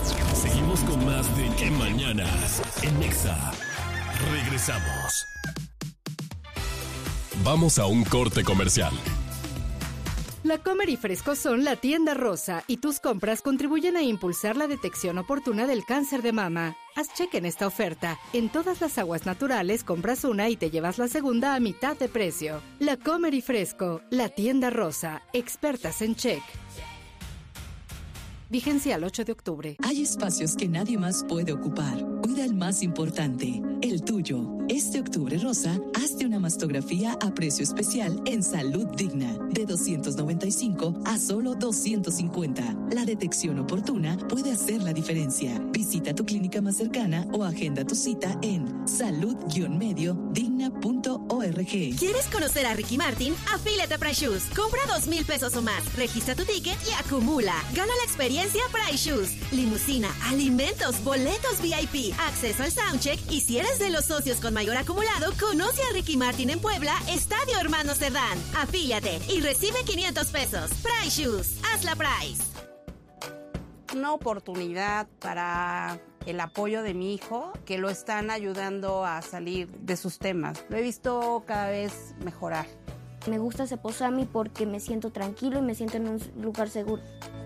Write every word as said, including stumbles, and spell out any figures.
Seguimos con más de ¿Qué Mañanas? En Nexa. Regresamos. Vamos a un corte comercial. La Comer y Fresco son la tienda rosa y tus compras contribuyen a impulsar la detección oportuna del cáncer de mama. Haz cheque en esta oferta. En todas las aguas naturales compras una y te llevas la segunda a mitad de precio. La Comer y Fresco, la tienda rosa, expertas en check. Vigencia al ocho de octubre. Hay espacios que nadie más puede ocupar. Cuida el más importante, el tuyo. Este octubre rosa, hazte una mastografía a precio especial en Salud Digna, de doscientos noventa y cinco a solo doscientos cincuenta. La detección oportuna puede hacer la diferencia. Visita tu clínica más cercana o agenda tu cita en salud medio digna punto org. ¿Quieres conocer a Ricky Martin? Afíliate a Price Shoes. Compra dos mil pesos o más. Registra tu ticket y acumula. Gana la experiencia Price Shoes. Limusina, alimentos, boletos V I P, acceso al soundcheck y si eres de los socios con mayor acumulado, conoce a Ricky Martin en Puebla, Estadio Hermanos Cerdán. Afíliate y recibe quinientos pesos. Price Shoes. Hazla Price. Una oportunidad para el apoyo de mi hijo, que lo están ayudando a salir de sus temas. Lo he visto cada vez mejorar. Me gusta Ceposami porque me siento tranquilo y me siento en un lugar seguro.